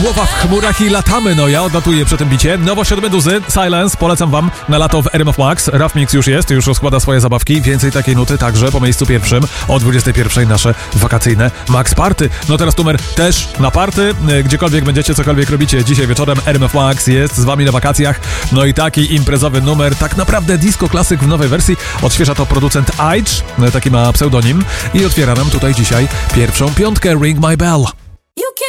Głowa w chmurach i latamy, no ja odlatuję przy tym bicie. Nowość od Meduzy, Silence, polecam wam na lato w RMF Max. Rough Mix już rozkłada swoje zabawki. Więcej takiej nuty także po miejscu pierwszym o 21 nasze wakacyjne Max Party. No teraz numer też na party, gdziekolwiek będziecie, cokolwiek robicie. Dzisiaj wieczorem RMF Max jest z wami na wakacjach. No i taki imprezowy numer, tak naprawdę disco klasyk w nowej wersji. Odświeża to producent Aitch, taki ma pseudonim i otwiera nam tutaj dzisiaj pierwszą piątkę Ring My Bell.